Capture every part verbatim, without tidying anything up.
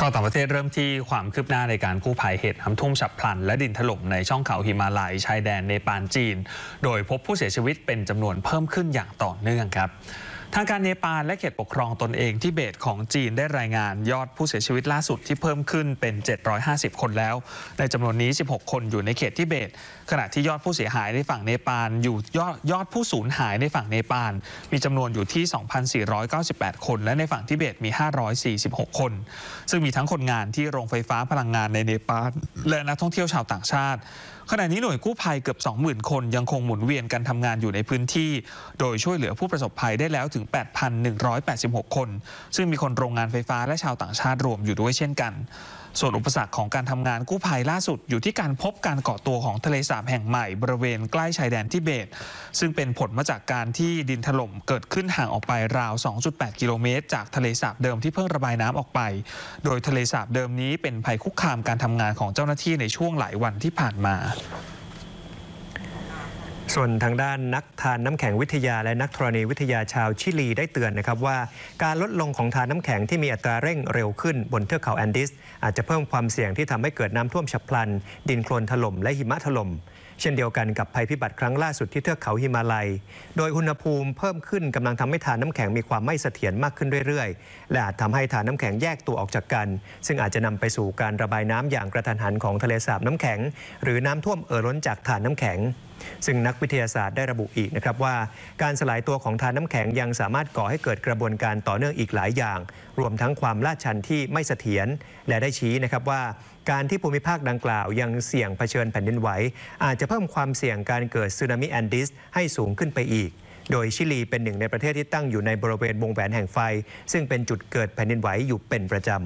ข่าวต่างประเทศเริ่มที่ความคืบหน้าในการกู้ภัยเหตุน้ำท่วมฉับพลันและดินถล่มในช่องเขาหิมาลัยชายแดนเนปาลจีนโดยพบผู้เสียชีวิตเป็นจำนวนเพิ่มขึ้นอย่างต่อเนื่องครับทางการเนปาลและเขตปกครองตนเองทิเบตของจีนได้รายงานยอดผู้เสียชีวิตล่าสุดที่เพิ่มขึ้นเป็นเจ็ดร้อยห้าสิบคนแล้วในจำนวนนี้สิบหกคนอยู่ในเขตทิเบตขณะที่ยอดผู้เสียหายในฝั่งเนปาลอยู่ยอดยอดผู้สูญหายในฝั่งเนปาลมีจำนวนอยู่ที่ สองพันสี่ร้อยเก้าสิบแปด คนและในฝั่งทิเบตมีห้าร้อยสี่สิบหกคนซึ่งมีทั้งคนงานที่โรงไฟฟ้าพลังงานในเนปาลและนักท่องเที่ยวชาวต่างชาติขณะนี้หน่วยกู้ภัยเกือบ สองหมื่น คนยังคงหมุนเวียนกันทำงานอยู่ในพื้นที่โดยช่วยเหลือผู้ประสบภัยได้แล้วถึง แปดพันหนึ่งร้อยแปดสิบหก คนซึ่งมีคนโรงงานไฟฟ้าและชาวต่างชาติรวมอยู่ด้วยเช่นกันส่วนอุปสรรคของการทำงานกู้ภัยล่าสุดอยู่ที่การพบการก่อตัวของทะเลสาบแห่งใหม่บริเวณใกล้ชายแดนทิเบตซึ่งเป็นผลมาจากการที่ดินถล่มเกิดขึ้นห่างออกไปราว สองจุดแปด กิโลเมตรจากทะเลสาบเดิมที่เพิ่งระบายน้ำออกไปโดยทะเลสาบเดิมนี้เป็นภัยคุกคามการทำงานของเจ้าหน้าที่ในช่วงหลายวันที่ผ่านมาส่วนทางด้านนักทานน้ำแข็งวิทยาและนักธรณีวิทยาชาวชิลีได้เตือนนะครับว่าการลดลงของทานน้ำแข็งที่มีอัตราเร่งเร็วขึ้นบนเทือกเขาแอนดิสอาจจะเพิ่มความเสี่ยงที่ทำให้เกิดน้ำท่วมฉับพลันดินโคลนถล่มและหิมะถล่มเช่นเดียวกันกับภัยพิบัติครั้งล่าสุดที่เทือกเขาหิมาลัยโดยอุณหภูมิเพิ่มขึ้นกำลังทำให้ทานน้ำแข็งมีความไม่เสถียรมากขึ้นเรื่อยๆและอาจทำให้ทานน้ำแข็งแยกตัวออกจากกันซึ่งอาจจะนำไปสู่การระบายน้ำอย่างกระทันหันของทะเลสาบน้ำแข็งหรือน้ำท่วมเอ่อล้นจากทานน้ำแข็งซึ่งนักวิทยาศาสตร์ได้ระบุอีกนะครับว่าการสลายตัวของทานน้ำแข็งยังสามารถก่อให้เกิดกระบวนการต่อเนื่องอีกหลายอย่างรวมทั้งความลาดชันที่ไม่เสถียรและได้ชี้นะครับว่าการที่ภูมิภาคดังกล่าวยังเสี่ยงเผชิญแผ่นดินไหวอาจจะเพิ่มความเสี่ยงการเกิดสึนามิแอนดิสให้สูงขึ้นไปอีกโดยชิลีเป็นหนึ่งในประเทศที่ตั้งอยู่ในบริเวณวงแหวนแห่งไฟซึ่งเป็นจุดเกิดแผ่นดินไหวอยู่เป็นประจำ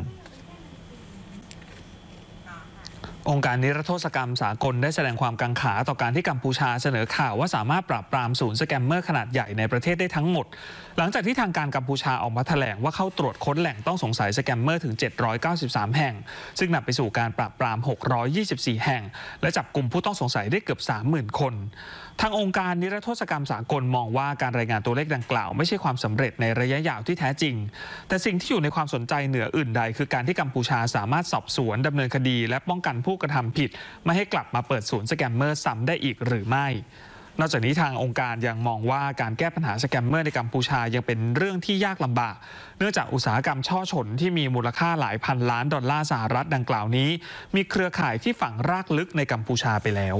องค์การนิรโทษกรรมสากลได้แสดงความกังขาต่อการที่กัมพูชาเสนอข่าวว่าสามารถปราบปรามศูนย์สแกมเมอร์ขนาดใหญ่ในประเทศได้ทั้งหมดหลังจากที่ทางการกัมพูชาออกมาแถลงว่าเข้าตรวจค้นแหล่งต้องสงสัยสแกมเมอร์ถึงเจ็ดร้อยเก้าสิบสามแห่งซึ่งนำไปสู่การปราบปรามหกร้อยยี่สิบสี่แห่งและจับกลุ่มผู้ต้องสงสัยได้เกือบ สามหมื่น คนทางองค์การนิรโทษกรรมสากลมองว่าการรายงานตัวเลขดังกล่าวไม่ใช่ความสำเร็จในระยะยาวที่แท้จริงแต่สิ่งที่อยู่ในความสนใจเหนืออื่นใดคือการที่กัมพูชาสามารถสอบสวนดำเนินคดีและป้องกันผู้กระทำผิดไม่ให้กลับมาเปิดศูนย์สแกมเมอร์ซ้ำได้อีกหรือไม่นอกจากนี้ทางองค์การยังมองว่าการแก้ปัญหาสแกมเมอร์ในกัมพูชายังเป็นเรื่องที่ยากลำบากเนื่องจากอุตสาหกรรมช่อฉนที่มีมูลค่าหลายพันล้านดอลลาร์สหรัฐดังกล่าวนี้มีเครือข่ายที่ฝังรากลึกในกัมพูชาไปแล้ว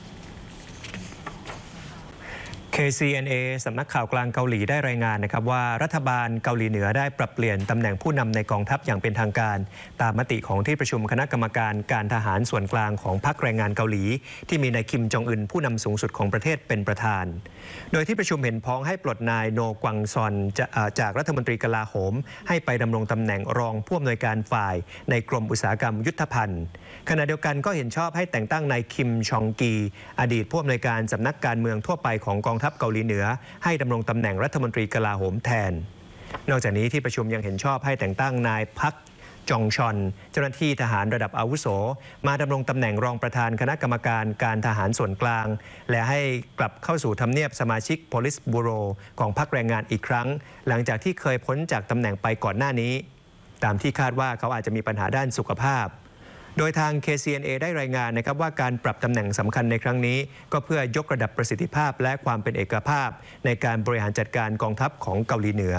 เค ซี เอ็น เอ สำนักข่าวกลางเกาหลีได้รายงานนะครับว่ารัฐบาลเกาหลีเหนือได้ปรับเปลี่ยนตำแหน่งผู้นำในกองทัพอย่างเป็นทางการตามมติของที่ประชุมคณะกรรมการการทหารส่วนกลางของพรรคแรงงานเกาหลีที่มีนายคิมจองอึนผู้นำสูงสุดของประเทศเป็นประธานโดยที่ประชุมเห็นพ้องให้ปลดนายโนกวังซอนจากรัฐมนตรีกลาโหมให้ไปดำรงตำแหน่งรองผู้อำนวยการฝ่ายในกรมอุตสาหกรรมยุทธภัณฑ์ขณะเดียวกันก็เห็นชอบให้แต่งตั้งนายคิมชองกีอดีตผู้อำนวยการสำนักการเมืองทั่วไปของกองทัพเกาหลีเหนือให้ดำรงตำแหน่งรัฐมนตรีกลาโหมแทนนอกจากนี้ที่ประชุมยังเห็นชอบให้แต่งตั้งนายพักจองชอนเจ้าหน้าที่ทหารระดับอาวุโสมาดำรงตำแหน่งรองประธานคณะกรรมการการทหารส่วนกลางและให้กลับเข้าสู่ทำเนียบสมาชิก Police Bureau ของพรรคแรงงานอีกครั้งหลังจากที่เคยพ้นจากตำแหน่งไปก่อนหน้านี้ตามที่คาดว่าเขาอาจจะมีปัญหาด้านสุขภาพโดยทาง เค ซี เอ็น เอ ได้รายงานนะครับว่าการปรับตำแหน่งสำคัญในครั้งนี้ก็เพื่อยกระดับประสิทธิภาพและความเป็นเอกภาพในการบริหารจัดการกองทัพของเกาหลีเหนือ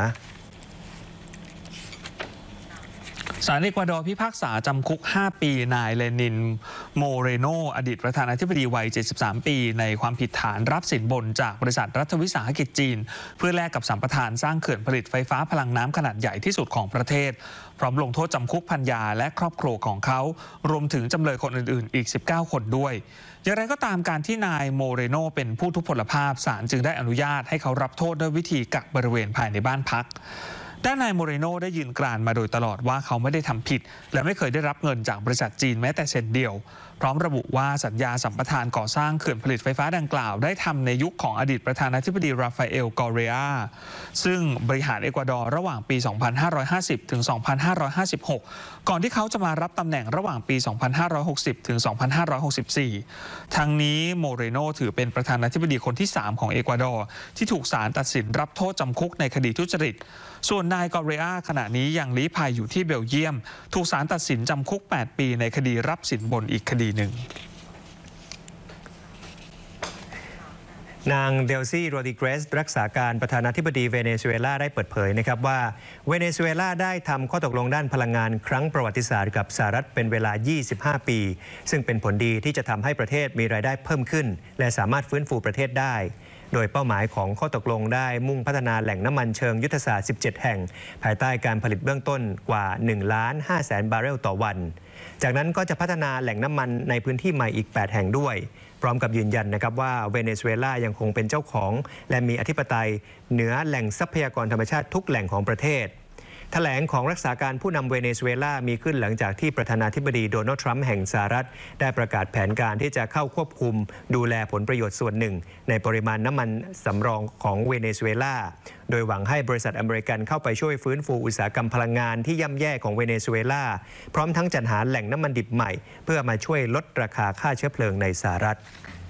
ศาลเอกวาดอร์พิพากษาจำคุกห้าปีนายเลนินโมเรโนอดีตประธานาธิบดีวัยเจ็ดสิบสามปีในความผิดฐานรับสินบนจากบริษัทรัฐวิสาหกิจจีนเพื่อแลกกับสัมปทานสร้างเขื่อนผลิตไฟฟ้าพลังน้ำขนาดใหญ่ที่สุดของประเทศพร้อมลงโทษจำคุกพันยาและครอบครัวของเขารวมถึงจำเลยคนอื่นๆอีกสิบเก้าคนด้วยอย่างไรก็ตามการที่นายโมเรโนเป็นผู้ทุพพลภาพศาลจึงได้อนุญาตให้เขารับโทษด้วยวิธีกักบริเวณภายในบ้านพักด้านนายโมเรโนได้ยืนกรานมาโดยตลอดว่าเขาไม่ได้ทำผิดและไม่เคยได้รับเงินจากบริษัทจีนแม้แต่เซนเดียวพร้อมระบุว่าสัญญาสัมปทานก่อสร้างเขื่อนผลิตไฟฟ้าดังกล่าวได้ทำในยุคของอดีตประธานาธิบดีราฟาเอลกอเรอาซึ่งบริหารเอกวาดอร์ระหว่างปี สองพันห้าร้อยห้าสิบ ถึง สองพันห้าร้อยห้าสิบหก ก่อนที่เขาจะมารับตำแหน่งระหว่างปี สองพันห้าร้อยหกสิบ ถึง สองพันห้าร้อยหกสิบสี่ ทั้งนี้โมเรโนถือเป็นประธานาธิบดีคนที่สามของเอกวาดอร์ที่ถูกศาลตัดสินรับโทษจำคุกในคดีทุจริตส่วนนายกอเรอาขณะนี้ยังลี้ภัยอยู่ที่เบลเยียมถูกศาลตัดสินจำคุกแปดปีในคดีรับสินบนอีกคดีหนึ่งนางเดลซี่โรดิเกรสรักษาการประธานาธิบดีเวเนซุเอลาได้เปิดเผยนะครับว่าเวเนซุเอลาได้ทำข้อตกลงด้านพลังงานครั้งประวัติศาสตร์กับสหรัฐเป็นเวลา ยี่สิบห้า ปีซึ่งเป็นผลดีที่จะทำให้ประเทศมีรายได้เพิ่มขึ้นและสามารถฟื้นฟูประเทศได้โดยเป้าหมายของข้อตกลงได้มุ่งพัฒนาแหล่งน้ำมันเชิงยุทธศาสตร์ สิบเจ็ด แห่งภายใต้การผลิตเบื้องต้นกว่า หนึ่งล้านห้าแสน บาร์เรลต่อวันจากนั้นก็จะพัฒนาแหล่งน้ำมันในพื้นที่ใหม่อีก แปด แห่งด้วยพร้อมกับยืนยันนะครับว่าเวเนซุเอลายังคงเป็นเจ้าของและมีอธิปไตยเหนือแหล่งทรัพยากรธรรมชาติทุกแหล่งของประเทศแถลงของรักษาการผู้นำเวเนซุเอลามีขึ้นหลังจากที่ประธานาธิบดีโดนัลด์ทรัมป์แห่งสหรัฐได้ประกาศแผนการที่จะเข้าควบคุมดูแลผลประโยชน์ส่วนหนึ่งในปริมาณน้ำมันสำรองของเวเนซุเอลาโดยหวังให้บริษัทอเมริกันเข้าไปช่วยฟื้นฟูอุตสาหกรรมพลังงานที่ย่ำแย่ของเวเนซุเอลาพร้อมทั้งจัดหาแหล่งน้ำมันดิบใหม่เพื่อมาช่วยลดราคาค่าเชื้อเพลิงในสหรัฐ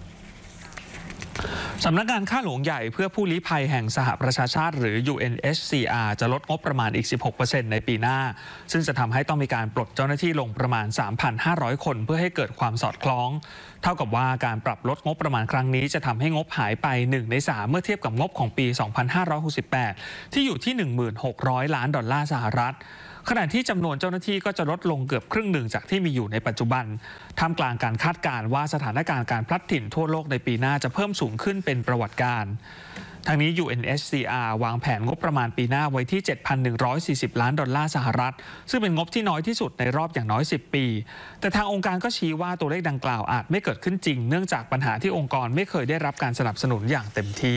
สำนักงานข้าหลวงใหญ่เพื่อผู้ลี้ภัยแห่งสหประชาชาติหรือ ยู เอ็น เอช ซี อาร์ จะลดงบประมาณอีก สิบหกเปอร์เซ็นต์ ในปีหน้าซึ่งจะทำให้ต้องมีการปลดเจ้าหน้าที่ลงประมาณ สามพันห้าร้อย คนเพื่อให้เกิดความสอดคล้องเท่ากับว่าการปรับลดงบประมาณครั้งนี้จะทำให้งบหายไปหนึ่งในสามเมื่อเทียบกับงบของปี สองพันห้าร้อยหกสิบแปด ที่อยู่ที่ หนึ่งพันหกร้อย ล้านดอลลาร์สหรัฐขณะที่จำนวนเจ้าหน้าที่ก็จะลดลงเกือบครึ่งหนึ่งจากที่มีอยู่ในปัจจุบันท่ามกลางการคาดการณ์ว่าสถานการณ์การพลัดถิ่นทั่วโลกในปีหน้าจะเพิ่มสูงขึ้นเป็นประวัติการณ์ทางนี้ ยู เอ็น เอช ซี อาร์ วางแผนงบประมาณปีหน้าไว้ที่ เจ็ดพันหนึ่งร้อยสี่สิบ ล้านดอลลาร์สหรัฐซึ่งเป็นงบที่น้อยที่สุดในรอบอย่างน้อย สิบ ปีแต่ทางองค์การก็ชี้ว่าตัวเลขดังกล่าวอาจไม่เกิดขึ้นจริงเนื่องจากปัญหาที่องค์กรไม่เคยได้รับการสนับสนุนอย่างเต็มที่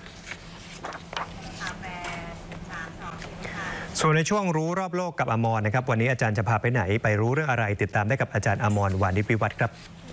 ส่วนในช่วงรู้รอบโลกกับอมรนะครับวันนี้อาจารย์จะพาไปไหนไปรู้เรื่องอะไรติดตามได้กับอาจารย์อมร วานิชวิวัฒน์ครับ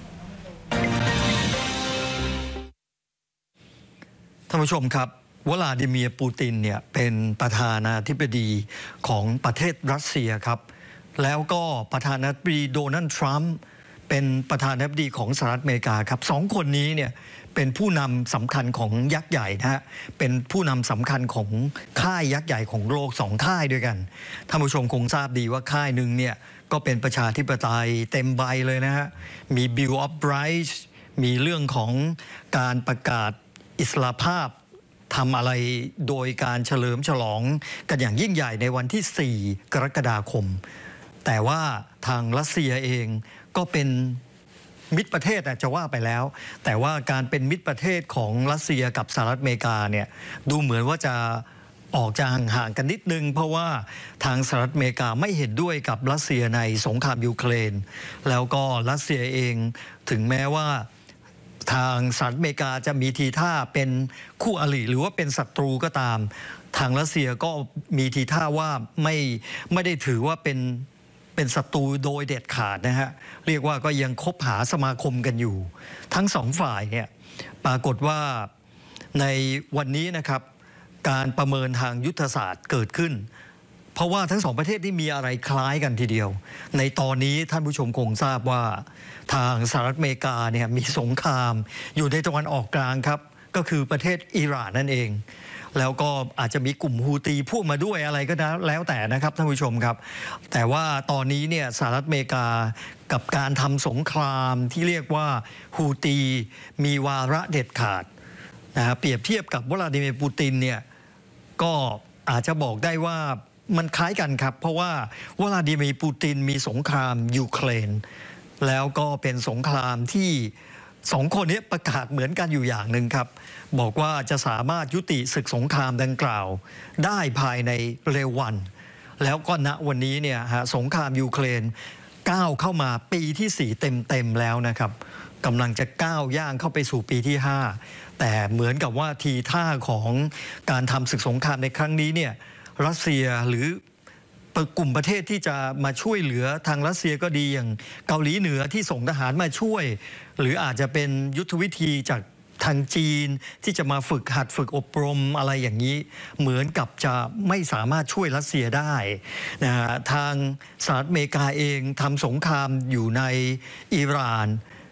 ท่านผู้ชมครับวลาดิเมียร์ปูตินเนี่ยเป็นประธานาธิบดีของประเทศรัสเซียครับแล้วก็ประธานาธิบดีโดนัลด์ทรัมป์เป็นประธานาธิบดีของสหรัฐอเมริกาครับสองคนนี้เนี่ยเป็นผู้นำสำคัญของยักษ์ใหญ่นะฮะเป็นผู้นำสำคัญของค่ายยักษ์ใหญ่ของโลกสองค่ายด้วยกันท่านผู้ชมคงทราบดีว่าค่ายหนึ่งเนี่ยก็เป็นประชาธิปไตยเต็มใบเลยนะฮะมี Bill of Rights มีเรื่องของการประกาศอิสรภาพทำอะไรโดยการเฉลิมฉลองกันอย่างยิ่งใหญ่ในวันที่ สี่ กรกฎาคมแต่ว่าทางรัสเซียเองก็เป็นมิตรประเทศจะว่าไปแล้วแต่ว่าการเป็นมิตรประเทศของรัสเซียกับสหรัฐอเมริกาเนี่ยดูเหมือนว่าจะออกจากห่างๆกันนิดนึงเพราะว่าทางสหรัฐอเมริกาไม่เห็นด้วยกับรัสเซียในสงครามยูเครนแล้วก็รัสเซียเองถึงแม้ว่าทางสหรัฐอเมริกาจะมีทีท่าเป็นคู่อริหรือว่าเป็นศัตรูก็ตามทางรัสเซียก็มีทีท่าว่าไม่ไม่ได้ถือว่าเป็นเป็นศัตรูโดยเด็ดขาดนะฮะเรียกว่าก็ยังคบหาสมาคมกันอยู่ทั้งสองฝ่ายเนี่ยปรากฏว่าในวันนี้นะครับการประเมินทางยุทธศาสตร์เกิดขึ้นเพราะว่าทั้งสองประเทศที่มีอะไรคล้ายกันทีเดียวในตอนนี้ท่านผู้ชมคงทราบว่าทางสหรัฐอเมริกาเนี่ยมีสงครามอยู่ในตะวันออกกลางครับก็คือประเทศอิหร่านนั่นเองแล้วก็อาจจะมีกลุ่มฮูตีพวกมาด้วยอะไรก็แล้วแต่นะครับท่านผู้ชมครับแต่ว่าตอนนี้เนี่ยสหรัฐอเมริกากับการทำสงครามที่เรียกว่าฮูตีมีวาระเด็ดขาดนะเปรียบเทียบกับวลาดิเมียร์ปูตินเนี่ยก็อาจจะบอกได้ว่ามันคล้ายกันครับเพราะว่าวลาดิเมียร์ปูตินมีสงครามยูเครนแล้วก็เป็นสงครามที่สองคนนี้ประกาศเหมือนกันอยู่อย่างหนึ่งครับบอกว่าจะสามารถยุติศึกสงครามดังกล่าวได้ภายในเร็ววันแล้วก็ณวันนี้เนี่ยฮะสงครามยูเครนก้าวเข้ามาปีที่สี่เต็มๆแล้วนะครับกำลังจะก้าวย่างเข้าไปสู่ปีที่ห้าแต่เหมือนกับว่าทีท่าของการทำศึกสงครามในครั้งนี้เนี่ยรัสเซียหรือกลุ่มประเทศที่จะมาช่วยเหลือทางรัสเซียก็ดีอย่างเกาหลีเหนือที่ส่งทหารมาช่วยหรืออาจจะเป็นยุทธวิธีจากทางจีนที่จะมาฝึกหัดฝึกอบรมอะไรอย่างนี้เหมือนกับจะไม่สามารถช่วยรัสเซียได้นะฮะทางสหรัฐอเมริกาเองทำสงครามอยู่ในอิหร่าน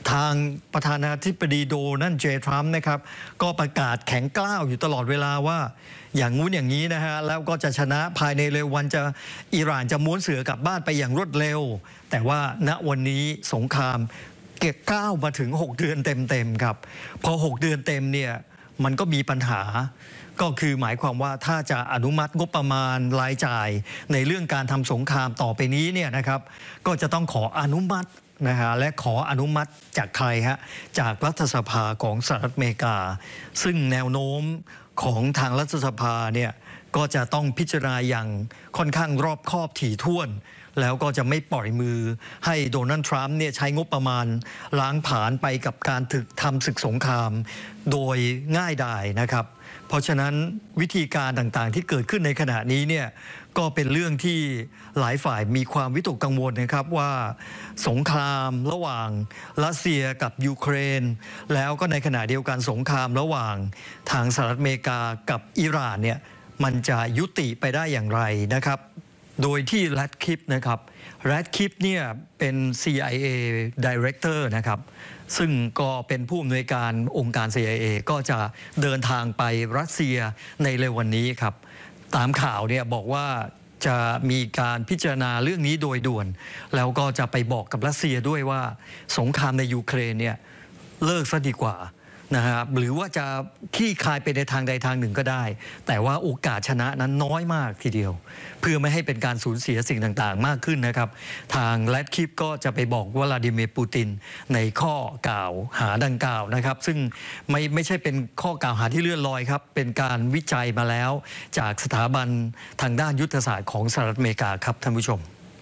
ทางประธานาธิบดีโดนัลด์เจทรัมป์นะครับก็ประกาศแข็งกล้าวอยู่ตลอดเวลาว่าอย่างงู้นอย่างนี้นะฮะแล้วก็จะชนะภายในเร็ววันจะอิหร่านจะม้วนเสือกลับบ้านไปอย่างรวดเร็วแต่ว่าณวันนี้สงครามเก็บก้าวมาถึงหกเดือนเต็มๆครับพอหกเดือนเต็มเนี่ยมันก็มีปัญหาก็คือหมายความว่าถ้าจะอนุมัติงบประมาณรายจ่ายในเรื่องการทำสงครามต่อไปนี้เนี่ยนะครับก็จะต้องขออนุมัตินะฮะและขออนุมัติจากใครฮะจากรัฐสภาของสหรัฐอเมริกาซึ่งแนวโน้มของทางรัฐสภาเนี่ยก็จะต้องพิจารณาอย่างค่อนข้างรอบคอบถี่ถ้วนแล้วก็จะไม่ปล่อยมือให้โดนัลด์ทรัมป์เนี่ยใช้งบประมาณล้างผลาญไปกับการถึกทำศึกสงครามโดยง่ายดายนะครับเพราะฉะนั้นวิธีการต่างๆที่เกิดขึ้นในขณะนี้เนี่ยก็เป็นเรื่องที่หลายฝ่ายมีความวิตกกังวลนะครับว่าสงครามระหว่างรัสเซียกับยูเครนแล้วก็ในขณะเดียวกันสงครามระหว่างทางสหรัฐอเมริกากับอิหร่านเนี่ยมันจะยุติไปได้อย่างไรนะครับโดยที่แรดคลิปนะครับแรดคลิปเนี่ยเป็น ซี ไอ เอ Director นะครับซึ่งก็เป็นผู้อำนวยการองค์การ ซี ไอ เอ ก็จะเดินทางไปรัสเซียในเร็ววันนี้ครับตามข่าวเนี่ยบอกว่าจะมีการพิจารณาเรื่องนี้โดยด่วนแล้วก็จะไปบอกกับรัสเซียด้วยว่าสงครามในยูเครนเนี่ยเลิกซะดีกว่านะครับหรือว่าจะคลี่คลายไปในทางใดทางหนึ่งก็ได้แต่ว่าโอกาสชนะนั้นน้อยมากทีเดียวเพื่อไม่ให้เป็นการสูญเสียสิ่งต่างๆมากขึ้นนะครับทางแรดคลิปก็จะไปบอกวลาดิเมียร์ปูตินในข้อกล่าวหาดังกล่าวนะครับซึ่งไม่ไม่ใช่เป็นข้อกล่าวหาที่เลื่อนลอยครับเป็นการวิจัยมาแล้วจากสถาบันทางด้านยุทธศาสตร์ของสหรัฐอเมริกาครับท่านผู้ชม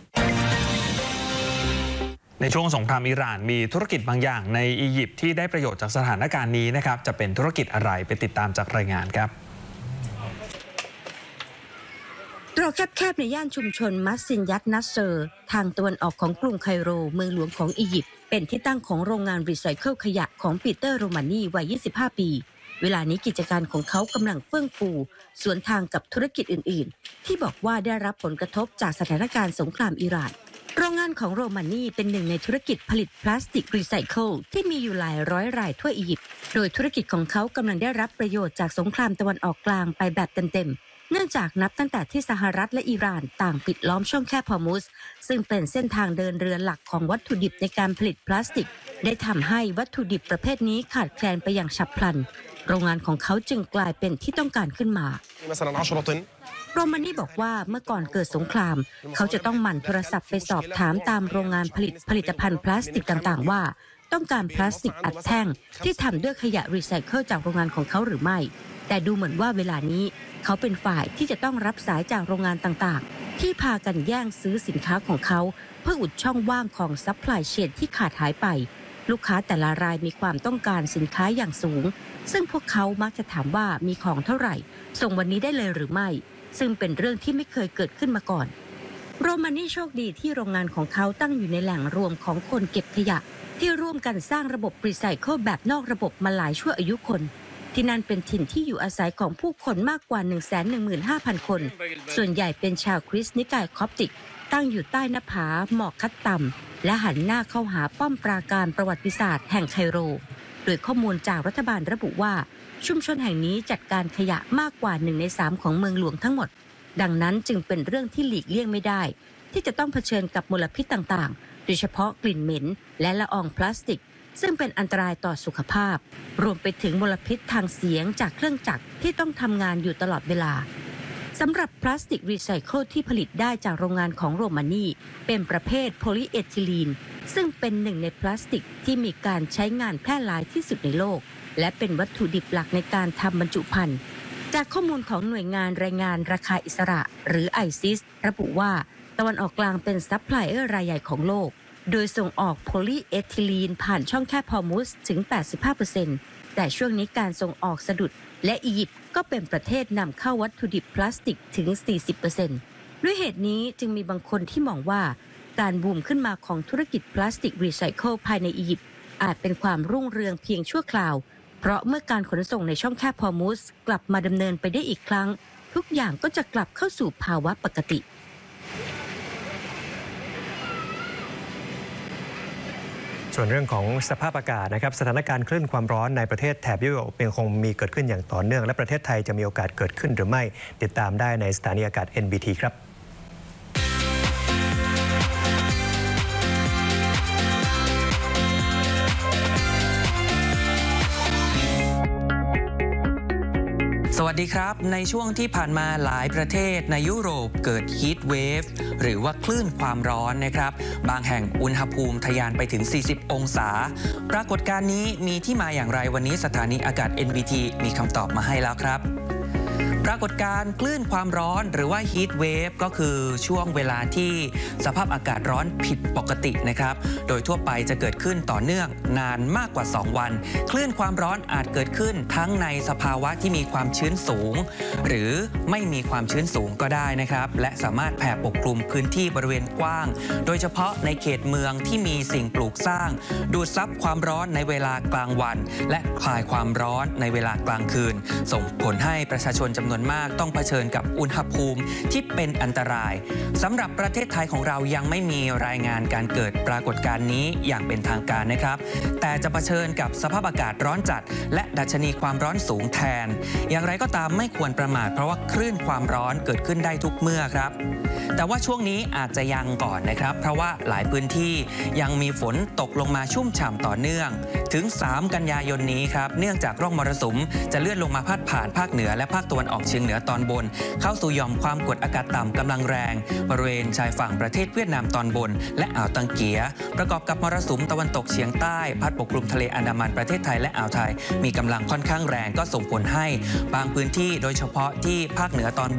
ในช่วงสงครามอิหร่านมีธุรกิจบางอย่างในอียิปต์ที่ได้ประโยชน์จากสถานการณ์นี้นะครับจะเป็นธุรกิจอะไรไปติดตามจากรายงานครับตรอกแคบๆในย่านชุมชนมัสซินยัตนัสเซอร์ทางตะวันออกของกรุงไคโรเมืองหลวงของอียิปต์เป็นที่ตั้งของโรงงานรีไซเคิลขยะของปีเตอร์โรมานีวัยยี่สิบห้าปีเวลานี้กิจการของเขากำลังเฟื่องฟูสวนทางกับธุรกิจอื่นๆที่บอกว่าได้รับผลกระทบจากสถานการณ์สงครามอิหร่านโรงงานของโรมานีเป็นหนึ่งในธุรกิจผลิตพลาสติกรีไซเคิลที่มีอยู่หลายร้อยรายทั่วอียิปต์โดยธุรกิจของเขากำลังได้รับประโยชน์จากสงครามตะวันออกกลางไปแบบเต็มๆเนื่องจากนับตั้งแต่ที่สหรัฐและอิหร่านต่างปิดล้อมช่องแคบฮอร์มุซซึ่งเป็นเส้นทางเดินเรือหลักของวัตถุดิบในการผลิตพลาสติกได้ทำให้วัตถุดิบประเภทนี้ขาดแคลนไปอย่างฉับพลันโรงงานของเขาจึงกลายเป็นที่ต้องการขึ้นมาโรมานีบอกว่าเมื่อก่อนเกิดสงครามเขาจะต้องหมั่นโทรศัพท์ไปสอบถามตามโรงงานผลิตผลิตภัณฑ์พลาสติกต่างๆว่าต้องการพลาสติกอัดแท่งที่ทำด้วยขยะรีไซเคิลจากโรงงานของเขาหรือไม่แต่ดูเหมือนว่าเวลานี้เขาเป็นฝ่ายที่จะต้องรับสายจากโรงงานต่างๆที่พากันแย่งซื้อสินค้าของเขาเพื่ออุดช่องว่างของซัพพลายเชนที่ขาดหายไปลูกค้าแต่ละรายมีความต้องการสินค้าอย่างสูงซึ่งพวกเขามักจะถามว่ามีของเท่าไหร่ส่งวันนี้ได้เลยหรือไม่ซึ่งเป็นเรื่องที่ไม่เคยเกิดขึ้นมาก่อนโรมานีโชคดีที่โรงงานของเขาตั้งอยู่ในแหล่งรวมของคนเก็บขยะที่ร่วมกันสร้างระบบรีไซเคิลแบบนอกระบบมาหลายชั่วอายุคนที่นั่นเป็นถิ่นที่อยู่อาศัยของผู้คนมากกว่า หนึ่งแสนหนึ่งหมื่นห้าพัน คนส่วนใหญ่เป็นชาวคริสต์นิกายคอปติกตั้งอยู่ใต้หน้าผาหมอกคัดต่ำและหันหน้าเข้าหาป้อมปราการประวัติศาสตร์แห่งไคโรโดยข้อมูลจากรัฐบาลระบุว่าชุมชนแห่งนี้จัดการขยะมากกว่าหนึ่งในสามของเมืองหลวงทั้งหมดดังนั้นจึงเป็นเรื่องที่หลีกเลี่ยงไม่ได้ที่จะต้องเผชิญกับมลพิษต่างๆโดยเฉพาะกลิ่นเหม็นและละอองพลาสติกซึ่งเป็นอันตรายต่อสุขภาพรวมไปถึงมลพิษทางเสียงจากเครื่องจักรที่ต้องทำงานอยู่ตลอดเวลาสำหรับพลาสติกรีไซเคิลที่ผลิตได้จากโรงงานของโรมานีเป็นประเภทโพลีเอทิลีนซึ่งเป็นหนึ่งในพลาสติกที่มีการใช้งานแพร่หลายที่สุดในโลกและเป็นวัตถุดิบหลักในการทำบรรจุภัณฑ์จากข้อมูลของหน่วยงานรายงานราคาอิสระหรือ ไอ ซิส ระบุว่าตะวันออกกลางเป็นซัพพลายเออร์รายใหญ่ของโลกโดยส่งออกโพลีเอทิลีนผ่านช่องแคบฮอร์มุซถึง แปดสิบห้าเปอร์เซ็นต์ แต่ช่วงนี้การส่งออกสะดุดและอียิปต์ก็เป็นประเทศนำเข้าวัตถุดิบพลาสติกถึง สี่สิบเปอร์เซ็นต์ ด้วยเหตุนี้จึงมีบางคนที่มองว่าการบูมขึ้นมาของธุรกิจพลาสติกรีไซเคิลภายในอียิปต์อาจเป็นความรุ่งเรืองเพียงชั่วคราวเพราะเมื่อการขนส่งในช่องแคบฮอร์มุซกลับมาดำเนินไปได้อีกครั้งทุกอย่างก็จะกลับเข้าสู่ภาวะปกติส่วนเรื่องของสภาพอากาศนะครับสถานการณ์คลื่นความร้อนในประเทศแถบยุโรปยังคงมีเกิดขึ้นอย่างต่อเนื่องและประเทศไทยจะมีโอกาสเกิดขึ้นหรือไม่ติดตามได้ในสถานีอากาศ เอ็น บี ที ครับสวัสดีครับในช่วงที่ผ่านมาหลายประเทศในยุโรปเกิดฮีทเวฟหรือว่าคลื่นความร้อนนะครับบางแห่งอุณหภูมิทะยานไปถึงสี่สิบองศาปรากฏการณ์นี้มีที่มาอย่างไรวันนี้สถานีอากาศ เอ็น บี ที มีคำตอบมาให้แล้วครับปรากฏการณ์คลื่นความร้อนหรือว่าฮีทเวฟก็คือช่วงเวลาที่สภาพอากาศร้อนผิดปกตินะครับโดยทั่วไปจะเกิดขึ้นต่อเนื่องนานมากกว่าสองวันคลื่นความร้อนอาจเกิดขึ้นทั้งในสภาวะที่มีความชื้นสูงหรือไม่มีความชื้นสูงก็ได้นะครับและสามารถแผ่ปกคลุมพื้นที่บริเวณกว้างโดยเฉพาะในเขตเมืองที่มีสิ่งปลูกสร้างดูดซับความร้อนในเวลากลางวันและคลายความร้อนในเวลากลางคืนส่งผลให้ประชาชนจำนวนมากต้องเผชิญกับอุณหภูมิที่เป็นอันตรายสำหรับประเทศไทยของเรายังไม่มีรายงานการเกิดปรากฏการณ์นี้อย่างเป็นทางการนะครับแต่จะเผชิญกับสภาพอากาศร้อนจัดและดัชนีความร้อนสูงแทนอย่างไรก็ตามไม่ควรประมาทเพราะว่าคลื่นความร้อนเกิดขึ้นได้ทุกเมื่อครับแต่ว่าช่วงนี้อาจจะยังก่อนนะครับเพราะว่าหลายพื้นที่ยังมีฝนตกลงมาชุ่มฉ่ำต่อเนื่องถึงสามกันยายนนี้ครับเนื่องจากร่องมรสุมจะเลื่อนลงมาพาดผ่านภาคเหนือและภาคตะวันออกเฉียงเหนือตอนบนเข้าสู่หย่อมความกดอากาศต่ำกำลังแรงบริเวณชายฝั่งประเทศเวียดนามตอนบนและอ่าวตังเกียประกอบกับมรสุมตะวันตกเฉียงใต้พัดปกคลุมทะเลอันดามันประเทศไทยและอ่าวไทยมีกำลังค่อนข้างแรงก็ส่งผลให้บางพื้นที่โดยเฉพาะที่ภาคเหนือตอน